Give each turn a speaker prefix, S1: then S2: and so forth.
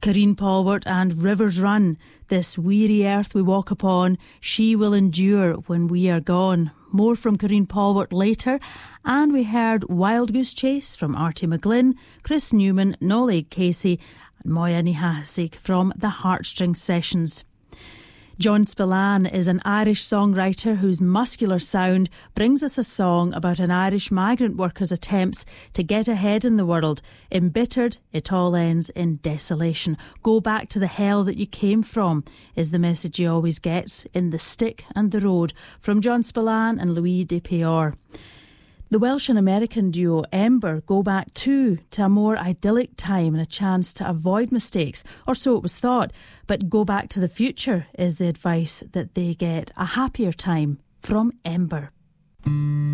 S1: Karine Polwart and Rivers Run. This weary earth we walk upon, she will endure when we are gone. More from Karine Polwart later. And we heard Wild Goose Chase from Artie McGlynn, Chris Newman, Nollaig Casey and Moya Nihasik from the Heartstring Sessions. John Spillane is an Irish songwriter whose muscular sound brings us a song about an Irish migrant worker's attempts to get ahead in the world. Embittered, it all ends in desolation. Go back to the hell that you came from is the message he always gets in The Stick and the Road from John Spillane and Louis Despayor. The Welsh and American duo Ember go back too to a more idyllic time and a chance to avoid mistakes, or so it was thought. But go back to the future is the advice that they get. A happier time from Ember.